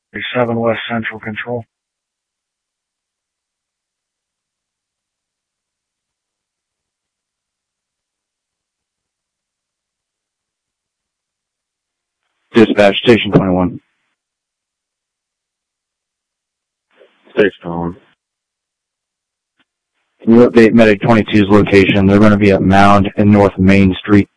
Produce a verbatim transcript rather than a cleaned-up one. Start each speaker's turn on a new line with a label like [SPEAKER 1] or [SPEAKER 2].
[SPEAKER 1] seven West Central Control.
[SPEAKER 2] Dispatch, Station twenty-one.
[SPEAKER 3] Station twenty-one.
[SPEAKER 2] Can you update Medic twenty-two's location? They're going to be at Mound and North Main Street.